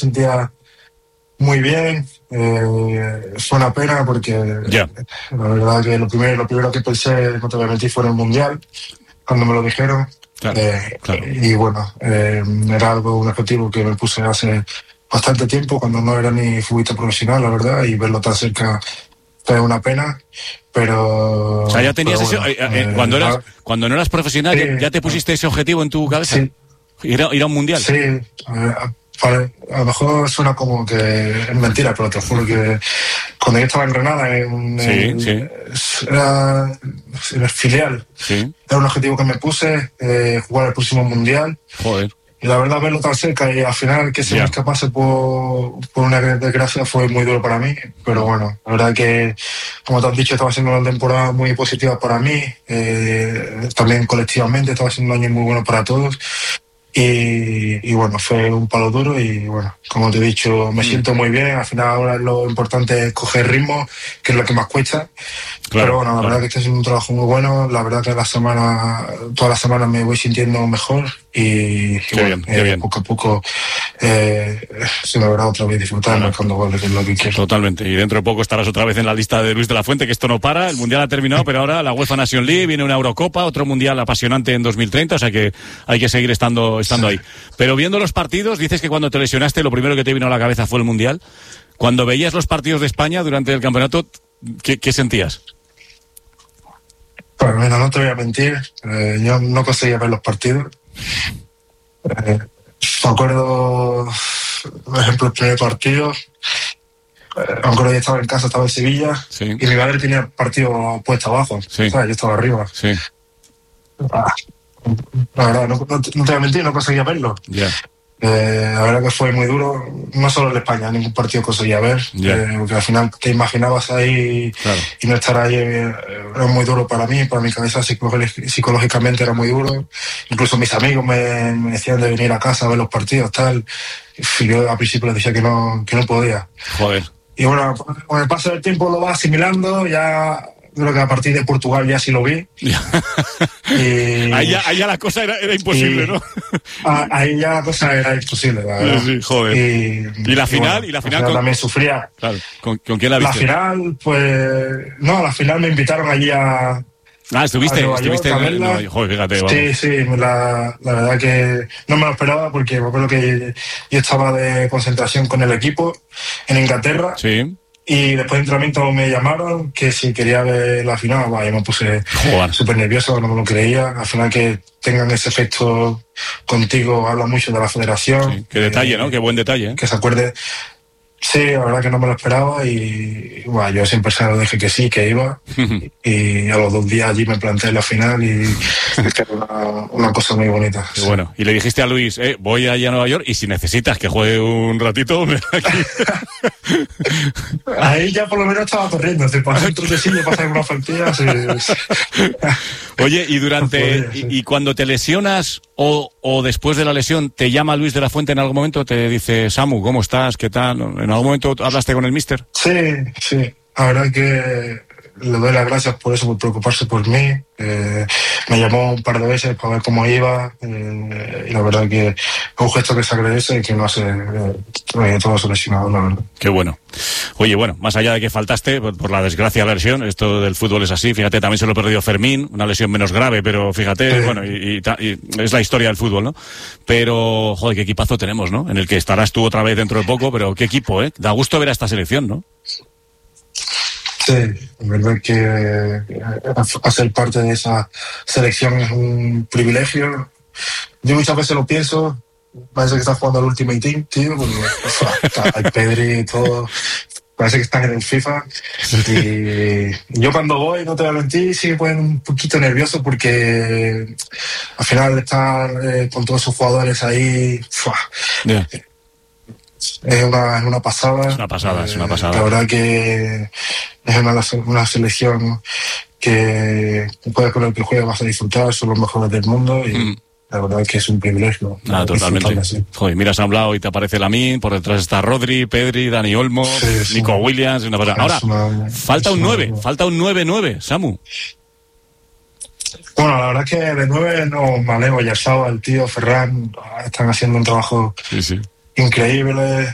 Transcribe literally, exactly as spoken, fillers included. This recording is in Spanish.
sentía muy bien. Eh, fue una pena porque yeah. la verdad que lo primero, lo primero que pensé, no te voy a mentir, fue en el Mundial, cuando me lo dijeron. Claro, eh, claro. Y bueno, eh, era algo, un objetivo que me puse hace bastante tiempo, cuando no era ni futbolista profesional, la verdad, y verlo tan cerca fue una pena. Pero, o sea, ya tenías bueno, ese, eh, eh, cuando eras, cuando no eras profesional, sí, ya, ya te pusiste ese objetivo en tu cabeza. Sí. Ir a, ir a un mundial. Sí, a, a, a lo mejor suena como que es mentira, pero te juro que cuando yo estaba en Granada, en, sí, en, sí. Era, en el filial, sí. era un objetivo que me puse, eh, jugar el próximo mundial. Joder. Y la verdad, verlo tan cerca y al final que se me escapase por, por una desgracia fue muy duro para mí. Pero bueno, la verdad que, como te has dicho, estaba siendo una temporada muy positiva para mí. Eh, también colectivamente estaba siendo un año muy bueno para todos. Y, y bueno, fue un palo duro y bueno, como te he dicho, me mm. siento muy bien. Al final ahora lo importante es coger ritmo, que es lo que más cuesta. Claro, pero bueno, la claro. verdad que este es un trabajo muy bueno. La verdad que la semana, todas las semanas me voy sintiendo mejor y, y bueno, bien, eh, bien. poco a poco eh, se me verá otra vez disfrutar claro. marcando goles, que es lo que quiero. Totalmente, y dentro de poco estarás otra vez en la lista de Luis de la Fuente, que esto no para, el Mundial ha terminado, pero ahora la UEFA Nation League, viene una Eurocopa, otro Mundial apasionante en dos mil treinta, o sea que hay que seguir estando, estando sí. ahí. Pero viendo los partidos, dices que cuando te lesionaste lo primero que te vino a la cabeza fue el Mundial. Cuando veías los partidos de España durante el campeonato, ¿qué, qué sentías? Pues mira, no te voy a mentir, eh, yo no conseguía ver los partidos. Eh, me acuerdo, por ejemplo, el primer partido, eh, me acuerdo que estaba en casa, estaba en Sevilla, sí. y mi madre tenía el partido puesto abajo, sí. ¿sabes? Yo estaba arriba. Sí. Ah, la verdad, no, no, no te voy a mentir, no conseguía verlo. Yeah. Eh, la verdad que fue muy duro, no solo en España, ningún partido conseguía ver, yeah. eh, porque al final te imaginabas ahí claro. y no estar ahí eh, era muy duro para mí, para mi cabeza psicológicamente era muy duro. Incluso mis amigos me, me decían de venir a casa a ver los partidos, tal, y yo al principio les decía que no, que no podía. Joder. Y bueno, con el paso del tiempo lo vas asimilando, ya creo que a partir de Portugal ya sí lo vi. y, ahí, ya, ahí ya la cosa era, era imposible, y, ¿no? Ahí ya la cosa era imposible, la verdad. Sí, sí, joder. Y, ¿Y la final? Y, bueno, ¿Y la final, la final con... también sufría. Claro. ¿Con, ¿Con quién la viste? La final, pues... No, a la final me invitaron allí a... Ah, ¿estuviste? York, ¿Estuviste en el, no, joder, fíjate, vamos. Sí, sí, la, la verdad que no me lo esperaba porque me acuerdo que yo estaba de concentración con el equipo en Inglaterra. Sí. Y después de entrenamiento me llamaron que si quería ver la final, bah, yo me puse súper nervioso, no me lo creía. Al final que tengan ese efecto contigo habla mucho de la federación. Sí, qué detalle, eh, ¿no? Qué buen detalle. ¿eh? Que se acuerde. Sí, la verdad que no me lo esperaba y bueno, yo siempre se lo dije que sí, que iba. Y a los dos días allí me planteé la final y era una, una cosa muy bonita. Sí. Bueno, y le dijiste a Luis, eh, voy allá a Nueva York y si necesitas que juegue un ratito, me aquí. Ahí ya por lo menos estaba corriendo, si pasé un trotecillo, pasé algunas faltillas. Y... Oye, y durante, podía, sí. y, y cuando te lesionas o, o después de la lesión, te llama Luis de la Fuente en algún momento, te dice, Samu, ¿cómo estás? ¿Qué tal? ¿En algún momento hablaste con el míster? Sí, sí. La verdad que le doy las gracias por eso, por preocuparse por mí. Eh, me llamó un par de veces para ver cómo iba. Eh, y la verdad que es un gesto que se agradece y que no hace eh, todo solucionado, la verdad. Qué bueno. Oye, bueno, más allá de que faltaste, por, por la desgracia de la lesión, esto del fútbol es así. Fíjate, también se lo perdió Fermín, una lesión menos grave, pero fíjate, sí. bueno, y, y, y es la historia del fútbol, ¿no? Pero, joder, qué equipazo tenemos, ¿no? En el que estarás tú otra vez dentro de poco, pero qué equipo, ¿eh? Da gusto ver a esta selección, ¿no? Sí, la verdad que hacer parte de esa selección es un privilegio. Yo muchas veces lo pienso, parece que estás jugando al Ultimate Team, tío, porque hay Pedri y todo, parece que estás en el FIFA. Y yo cuando voy, no te voy a mentir, sí me ponen un poquito nervioso porque al final estar eh, con todos esos jugadores ahí... Yeah. Es una, es una pasada. Es una pasada, eh, es una pasada. La verdad que es una, una selección que puedes con el que juegues vas a disfrutar, son los mejores del mundo y mm. la verdad que es un privilegio. Ah, totalmente. Sí. Joder, miras a un lado y te aparece Lamine, por detrás está Rodri, Pedri, Dani Olmo, sí, sí. Nico Williams. Una pasada. Ahora, una, falta un nueve, una... falta un nueve nueve, Samu. Bueno, la verdad es que de nueve no Maleo, Yarzaba, el tío Ferran están haciendo un trabajo sí, sí. increíble.